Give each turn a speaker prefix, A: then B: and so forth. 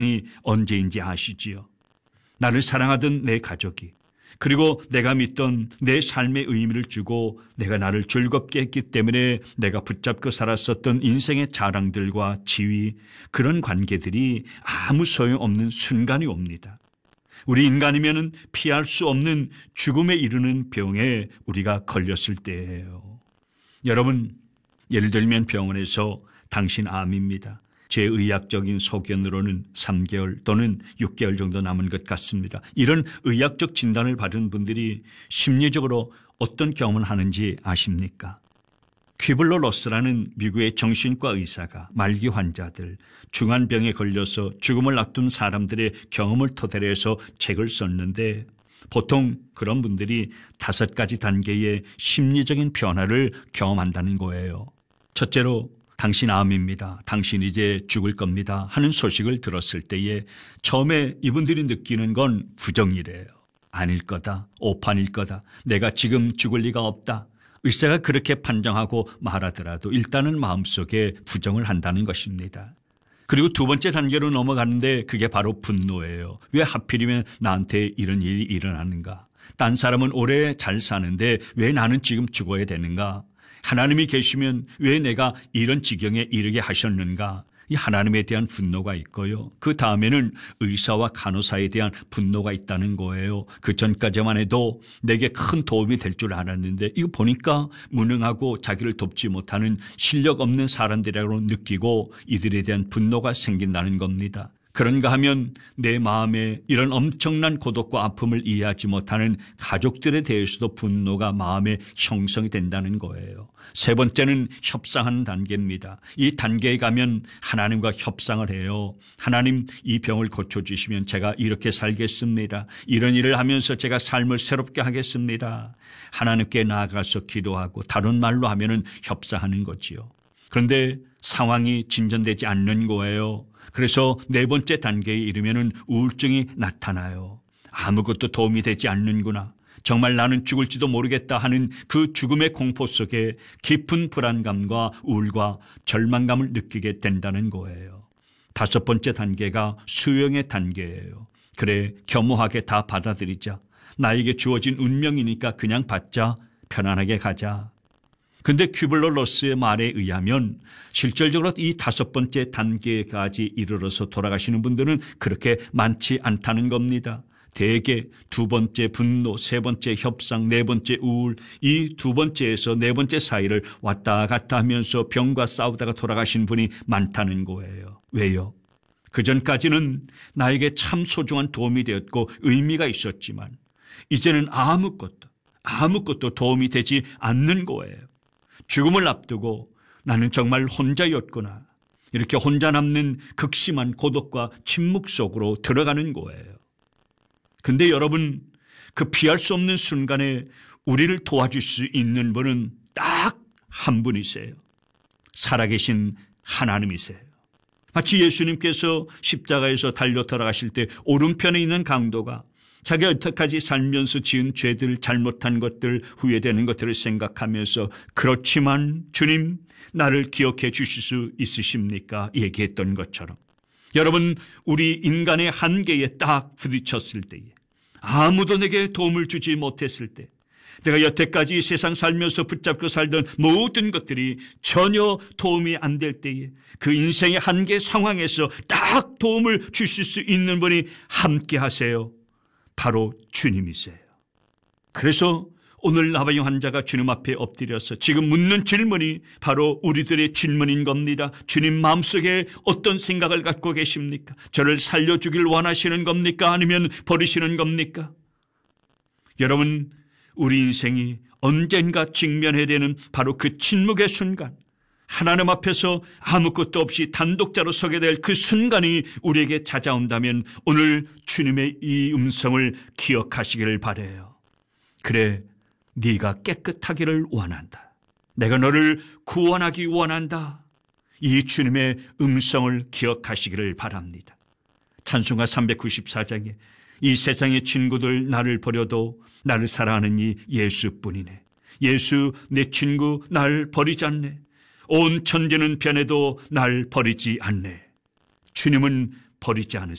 A: 언제인지 아시지요? 나를 사랑하던 내 가족이, 그리고 내가 믿던 내 삶의 의미를 주고 내가 나를 즐겁게 했기 때문에 내가 붙잡고 살았었던 인생의 자랑들과 지위, 그런 관계들이 아무 소용없는 순간이 옵니다. 우리 인간이면 피할 수 없는 죽음에 이르는 병에 우리가 걸렸을 때예요. 여러분, 예를 들면 병원에서 당신 암입니다. 제 의학적인 소견으로는 3개월 또는 6개월 정도 남은 것 같습니다. 이런 의학적 진단을 받은 분들이 심리적으로 어떤 경험을 하는지 아십니까? 퀴블러 로스라는 미국의 정신과 의사가 말기 환자들, 중환병에 걸려서 죽음을 앞둔 사람들의 경험을 토대로 해서 책을 썼는데, 보통 그런 분들이 5가지 단계의 심리적인 변화를 경험한다는 거예요. 첫째로, 당신 암입니다. 당신 이제 죽을 겁니다. 하는 소식을 들었을 때에 처음에 이분들이 느끼는 건 부정이래요. 아닐 거다. 오판일 거다. 내가 지금 죽을 리가 없다. 의사가 그렇게 판정하고 말하더라도 일단은 마음속에 부정을 한다는 것입니다. 그리고 2번째 단계로 넘어가는데 그게 바로 분노예요. 왜 하필이면 나한테 이런 일이 일어나는가? 딴 사람은 오래 잘 사는데 왜 나는 지금 죽어야 되는가? 하나님이 계시면 왜 내가 이런 지경에 이르게 하셨는가? 이 하나님에 대한 분노가 있고요. 그 다음에는 의사와 간호사에 대한 분노가 있다는 거예요. 그 전까지만 해도 내게 큰 도움이 될 줄 알았는데 이거 보니까 무능하고 자기를 돕지 못하는 실력 없는 사람들이라고 느끼고 이들에 대한 분노가 생긴다는 겁니다. 그런가 하면 내 마음에 이런 엄청난 고독과 아픔을 이해하지 못하는 가족들에 대해서도 분노가 마음에 형성이 된다는 거예요. 3번째는 협상하는 단계입니다. 이 단계에 가면 하나님과 협상을 해요. 하나님, 이 병을 고쳐주시면 제가 이렇게 살겠습니다. 이런 일을 하면서 제가 삶을 새롭게 하겠습니다. 하나님께 나아가서 기도하고 다른 말로 하면은 협상하는 거지요. 그런데 상황이 진전되지 않는 거예요. 그래서 4번째 단계에 이르면은 우울증이 나타나요. 아무것도 도움이 되지 않는구나. 정말 나는 죽을지도 모르겠다 하는 그 죽음의 공포 속에 깊은 불안감과 우울과 절망감을 느끼게 된다는 거예요. 5번째 단계가 수용의 단계예요. 그래, 겸허하게 다 받아들이자. 나에게 주어진 운명이니까 그냥 받자. 편안하게 가자. 근데 퀴블러 로스의 말에 의하면 실질적으로 이 5번째 단계까지 이르러서 돌아가시는 분들은 그렇게 많지 않다는 겁니다. 대개 2번째 분노, 3번째 협상, 4번째 우울, 이 2번째에서 4번째 사이를 왔다 갔다 하면서 병과 싸우다가 돌아가신 분이 많다는 거예요. 왜요? 그전까지는 나에게 참 소중한 도움이 되었고 의미가 있었지만 이제는 아무것도 도움이 되지 않는 거예요. 죽음을 앞두고 나는 정말 혼자였구나. 이렇게 혼자 남는 극심한 고독과 침묵 속으로 들어가는 거예요. 근데 여러분, 그 피할 수 없는 순간에 우리를 도와줄 수 있는 분은 딱 한 분이세요. 살아계신 하나님이세요. 마치 예수님께서 십자가에서 달려 돌아가실 때 오른편에 있는 강도가 자기가 여태까지 살면서 지은 죄들, 잘못한 것들, 후회되는 것들을 생각하면서 그렇지만 주님, 나를 기억해 주실 수 있으십니까? 얘기했던 것처럼 여러분, 우리 인간의 한계에 딱 부딪혔을 때에 아무도 내게 도움을 주지 못했을 때 내가 여태까지 이 세상 살면서 붙잡고 살던 모든 것들이 전혀 도움이 안 될 때에 그 인생의 한계 상황에서 딱 도움을 주실 수 있는 분이 함께 하세요. 바로 주님이세요. 그래서 오늘 나바이 환자가 주님 앞에 엎드려서 지금 묻는 질문이 바로 우리들의 질문인 겁니다. 주님 마음속에 어떤 생각을 갖고 계십니까? 저를 살려주길 원하시는 겁니까? 아니면 버리시는 겁니까? 여러분, 우리 인생이 언젠가 직면해야 되는 바로 그 침묵의 순간, 하나님 앞에서 아무것도 없이 단독자로 서게 될 그 순간이 우리에게 찾아온다면 오늘 주님의 이 음성을 기억하시기를 바라요. 그래, 네가 깨끗하기를 원한다. 내가 너를 구원하기 원한다. 이 주님의 음성을 기억하시기를 바랍니다. 찬송가 394장에 이 세상의 친구들 나를 버려도 나를 사랑하는 이 예수뿐이네. 예수 내 친구 날 버리지 않네. 온 천지는 변해도 날 버리지 않네. 주님은 버리지 않으세요.